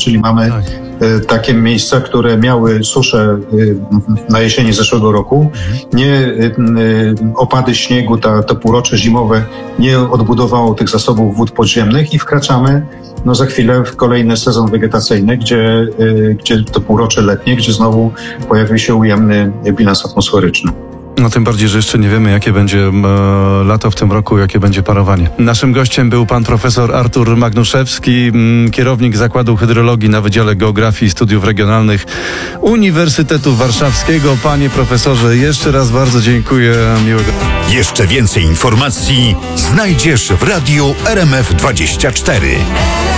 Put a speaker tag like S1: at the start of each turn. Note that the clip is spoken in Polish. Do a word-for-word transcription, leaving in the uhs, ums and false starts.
S1: czyli mamy
S2: Tak.
S1: takie miejsca, które miały suszę na jesieni zeszłego roku. Nie opady śniegu, ta, to półrocze zimowe nie odbudowało tych zasobów wód podziemnych i wkraczamy no za chwilę w kolejny sezon wegetacyjny, gdzie, gdzie to półrocze letnie, gdzie znowu pojawi się ujemny bilans atmosferyczny.
S2: No tym bardziej, że jeszcze nie wiemy, jakie będzie e, lato w tym roku, jakie będzie parowanie. Naszym gościem był pan profesor Artur Magnuszewski, m, kierownik Zakładu Hydrologii na Wydziale Geografii i Studiów Regionalnych Uniwersytetu Warszawskiego. Panie profesorze, jeszcze raz bardzo dziękuję. Miłego.
S3: Jeszcze więcej informacji znajdziesz w Radiu R M F dwadzieścia cztery.